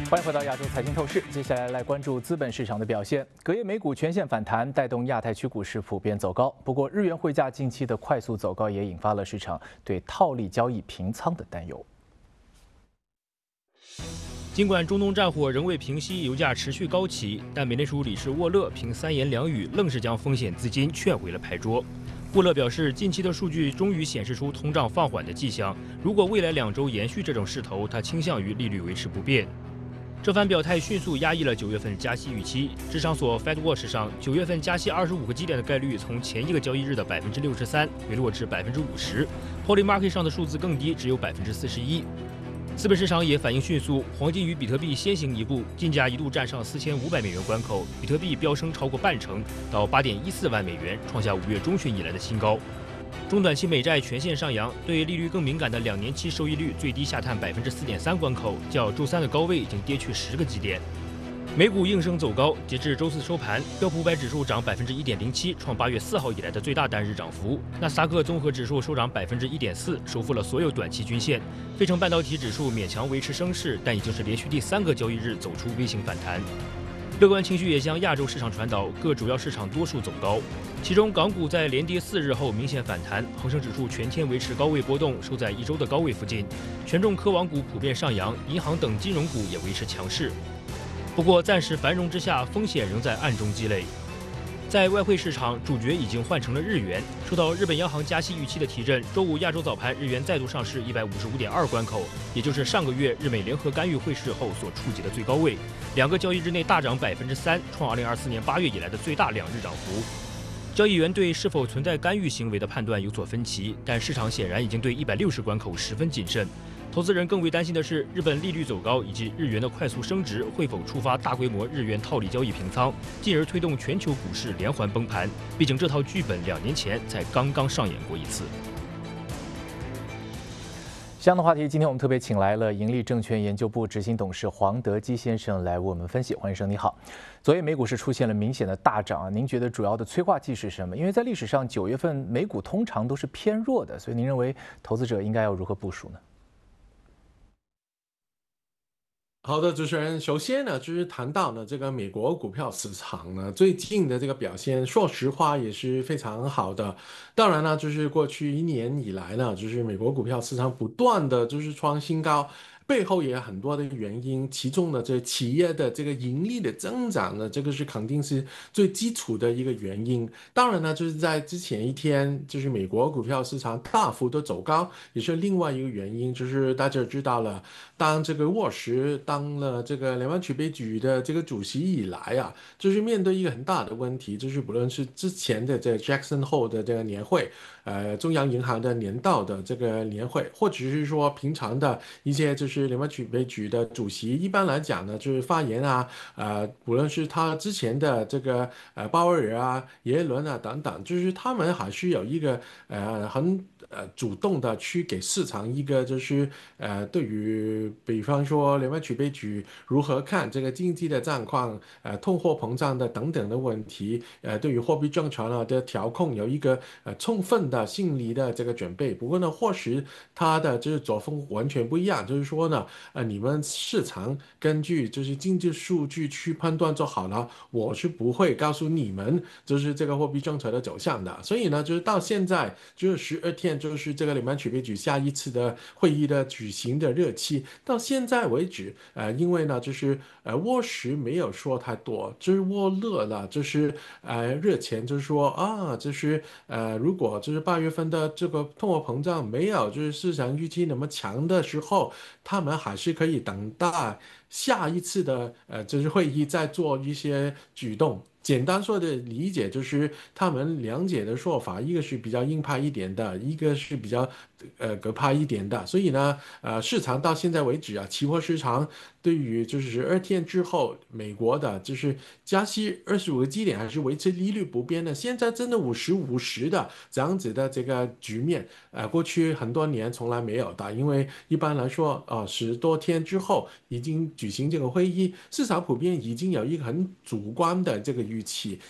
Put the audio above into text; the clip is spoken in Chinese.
欢迎回到亚洲财经透视，接下来关注资本市场的表现。隔夜美股全线反弹，带动亚太区股市普遍走高。不过，日元汇价近期的快速走高也引发了市场对套利交易平仓的担忧。 尽管中东战火仍未平息，油价持续高企，但美联储理事沃勒凭三言两语，愣是将风险资金劝回了牌桌。沃勒表示，近期的数据终于显示出通胀放缓的迹象。如果未来2周延续这种势头，他倾向于利率维持不变。这番表态迅速压抑了9月份加息预期。智商所 FedWatch 上，9月份加息25个基点的概率从前一个交易日的63%回落至50%，Polymarket 上的数字更低，只有41%。资本市场也反应迅速，黄金与比特币先行一步，金价一度站上4500美元关口，比特币飙升超过半成，到8.14万美元，创下5月中旬以来的新高。中短期美债全线上扬，对利率更敏感的2年期收益率最低下探4.3%关口，较周三的高位已经跌去10个基点。美股应声走高，截至周四收盘，标普500指数涨1.07%，创8月4号以来的最大单日涨幅。纳斯达克综合指数收涨1.4%，收复了所有短期均线。费城半导体指数勉强维持升势，但已经是连续第3个交易日走出微型反弹。乐观情绪也向亚洲市场传导，各主要市场多数走高。其中，港股在连跌4日后明显反弹，恒生指数全天维持高位波动，收在1周的高位附近。权重科网股普遍上扬，银行等金融股也维持强势。不过，暂时繁荣之下，风险仍在暗中积累。在外汇市场，主角已经换成了日元。受到日本央行加息预期的提振，周五亚洲早盘日元再度上市155.2关口，也就是上个月日美联合干预汇市后所触及的最高位。2个交易日内大涨3%，创2024年8月以来的最大2日涨幅。交易员对是否存在干预行为的判断有所分歧，但市场显然已经对160关口十分谨慎。投资人更为担心的是，日本利率走高以及日元的快速升值会否触发大规模日元套利交易平仓，进而推动全球股市连环崩盘。毕竟这套剧本2年前才刚刚上演过一次。 相同的话题，今天我们特别请来了盈利证券研究部执行董事黄德基先生来为我们分析。黄先生你好，昨夜美股是出现了明显的大涨啊，您觉得主要的催化剂是什么？因为在历史上9月份美股通常都是偏弱的，所以您认为投资者应该要如何部署呢？ 好的，主持人，首先呢，就是谈到呢这个美国股票市场呢最近的这个表现，说实话也是非常好的。当然呢，就是过去1年以来呢，就是美国股票市场不断的就是创新高，背后也有很多的原因，其中呢，这企业的这个盈利的增长呢，这个是肯定是最基础的一个原因。当然呢，就是在之前一天，就是美国股票市场大幅的走高，也是另外一个原因，就是大家知道了。当这个沃什当了这个联邦储备局的这个主席以来啊，就是面对一个很大的问题，就是不论是之前的这 Jackson Hole 的这个年会，中央银行的年度的这个年会，或者是说平常的一些就是联邦储备局的主席，一般来讲呢，就是发言啊，不论是他之前的这个鲍威尔啊、耶伦啊等等，就是他们还是有一个很主动的去给市场一个就是对于比方说联邦储备局如何看这个经济的状况，通货膨胀的等等的问题，对于货币政策呢的调控有一个充分的心理的这个准备。不过呢，或许他的就是作风完全不一样，就是说呢，你们市场根据就是经济数据去判断就好了，我是不会告诉你们就是这个货币政策的走向的。所以呢，就是到现在就是12天，就是这个联邦储备局下一次的会议的举行的日期，到现在为止，因为呢，就是沃什没有说太多，就是沃勒了，就是日前就是说啊，就是如果就是8月份的这个通货膨胀没有就是市场预期那么强的时候，他们还是可以等待下一次的就是会议再做一些举动。简单说的理解就是他们两者的说法，一个是比较鹰派一点的，一个是比较鸽派一点的。所以呢，市场到现在为止啊，期货市场对于就是12天之后美国的就是加息25个基点还是维持利率不变的，现在真的50-50的这样子的这个局面，过去很多年从来没有的。因为一般来说10多天之后已经举行这个会议，市场普遍已经有一个很主观的这个预期。